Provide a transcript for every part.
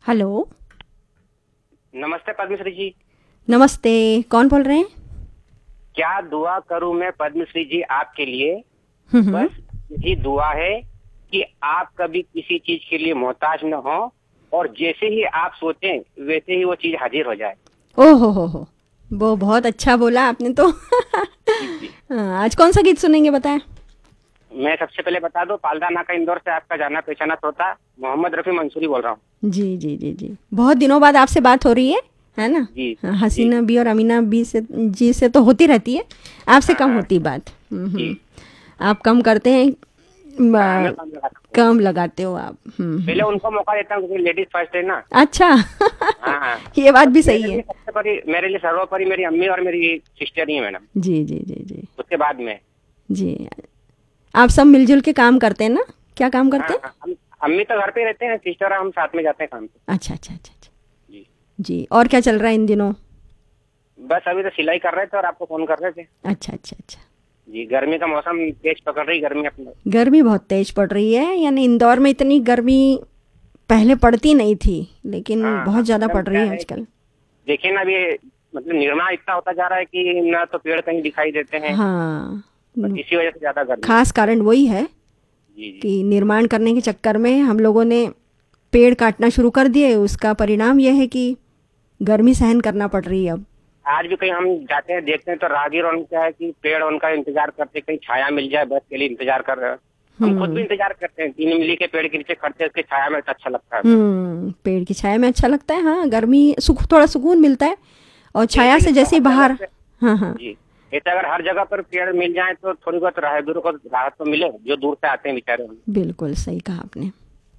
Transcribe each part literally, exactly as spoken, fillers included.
Hello. नमस्ते पद्मश्री जी। नमस्ते, कौन बोल रहे हैं? क्या दुआ करूं मैं पद्मश्री जी आपके लिए। हम्म हम्म। बस यही दुआ है कि आप कभी किसी चीज के लिए मोहताज न हो और जैसे ही आप सोचें वैसे ही वो चीज हाजिर हो जाए। ओ हो हो हो वो बहुत अच्छा बोला आपने तो। जी जी। हाँ, आज कौन सा गीत सुनेंगे बताएं? मैं सबसे पहले बता दूं, पालदा नाका इंदौर से आपका जाना पहचाना श्रोता मोहम्मद रफी मंसूरी बोल रहा हूँ। जी जी जी जी, बहुत दिनों बाद आपसे बात हो रही है है ना? जी हाँ, जी हसीना जी। बी और अमीना बी से जी से तो होती रहती है, आपसे हाँ कम हाँ होती बात। हम्म जी। हम्म। आप कम करते हैं। हाँ मैं ब- काम लगा सकता हूँ। कम लगाते हो आप। हम्म पहले हम्म। उनको मौका देता हूँ क्योंकि लेडीज फर्स्ट है ना। अच्छा। हाँ हाँ। ये बात सब भी मेरे सही लिए है। सबसे बड़ी, मेरे लिए सर्वोपरि मेरी अम्मी और मेरी सिस्टर ही है मैडम। जी जी जी जी उसके बाद में। जी। आप सब मिलजुल के काम करते हैं ना? क्या काम करते हाँ हैं? हाँ, हम अम्मी तो घर पे रहते हैं, सिस्टर हम साथ में जाते हैं काम पे। अच्छा अच्छा अच्छा अच्छा। जी। जी, और क्या चल रहा है इन दिनों? बस अभी तो सिलाई कर रहे थे और आपको फोन कर रहे थे। अच्छा अच्छा अच्छा। जी, गर्मी का मौसम तेज पकड़ रही गर्मी अपने। गर्मी बहुत तेज पड़ रही है, यानी इंदौर में इतनी गर्मी पहले पड़ती नहीं थी, लेकिन हाँ हाँ बहुत ज़्यादा मैडम, पड़ रही क्या है है कि आजकल। देखिए ना, अभी मतलब निर्माण इतना होता जा रहा है कि ना तो पेड़ कहीं दिखाई देते हैं। हाँ, बस न- इसी वजह से ज्यादा गर्मी है। खास कारण वही है जी जी। कि निर्माण करने के चक्कर में हम लोगों ने पेड़ काटना शुरू कर दिए। उसका परिणाम यह है कि गर्मी सहन करना पड़ रही है अब। आज भी कहीं हम जाते हैं देखते हैं तो राहगीर और क्या है कि पेड़ उनका इंतजार करते हैं, कहीं छाया मिल जाए बस के लिए इंतजार कर रहे हैं। हम खुद भी हम्म इंतजार करते हैं, तीन इमली के पेड़ के नीचे खड़ते हैं, उसकी छाया में तो अच्छा लगता है हमें। हम्म। पेड़ की छाया में अच्छा लगता है, हाँ, गर्मी सुख थोड़ा सुकून मिलता है। और छाया ऐसे से नहीं तो जैसे ही हर जगह बाहर। पे। हाँ हाँ। जी। ऐसे अगर हर जगह पर पेड़ मिल जाए तो थोड़ी बहुत राहगीरों को राहत तो मिले, जो दूर से आते हैं बेचारे। बिल्कुल सही कहा आपने।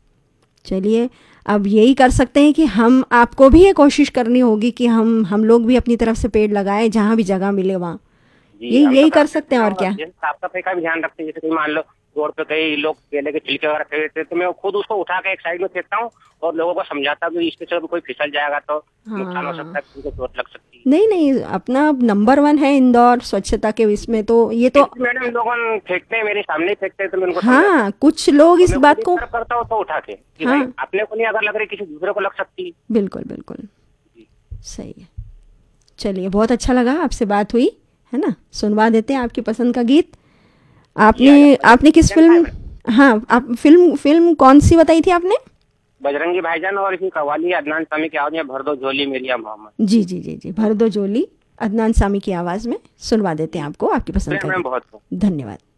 चलिए, अब यही कर सकते हैं कि हम आपको भी ये कोशिश करनी होगी कि हम हम लोग भी अपनी तरफ से पेड़ लगाएं, जहाँ भी जगह मिले वहाँ। जी, यही हम तो यही कर करते सकते थे हैं, और और क्या। जैसे साफ सफाई का भी ध्यान रखते हैं। जैसे कहीं मान लो रोड पे कई लोग केले के छिलके वगैरह फेंक देते हैं, तो मैं वो खुद उसको उठा के एक साइड में फेंकता हूँ और लोगों को समझाता हूँ कि इसके से कोई फिसल जाएगा तो नुकसान हो सकता हाँ, है, किसी को चोट लग सकती है। नहीं नहीं, अपना नंबर वन है इंदौर स्वच्छता के इसमें, तो ये तो। फिर भी मैडम लोग फेंकते हैं, मेरे सामने ही फेंकते हैं, तो मैं उनको समझाता हूँ। हाँ, कुछ लोग और इस मैं खुद बात ही को। सर्व करता हूँ तो उठा के कि भाई हाँ, अपने को नहीं अगर लग रही किसी दूसरे को लग सकती है। बिल्कुल बिल्कुल। जी। सही है। चलिए, बहुत अच्छा लगा आपसे बात हुई, है ना? सुनवा देते हैं आपकी पसंद का गीत। जी, आज आपने आप बजरंगी आपने किस भाईजान का है फिल्म? मैडम। हाँ, आप फिल्म फिल्म कौन सी बताई थी आपने? बजरंगी भाईजान और इसकी कव्वाली अदनान सामी की आवाज में भर दो झोली मेरिया मोहम्मद। जी जी जी जी, भर दो जोली, अदनान सामी की आवाज़ में सुनवा देते हैं जी। आपको आपकी पसंद शुक्रिया का मैडम गीत। बहुत बहुत। धन्यवाद।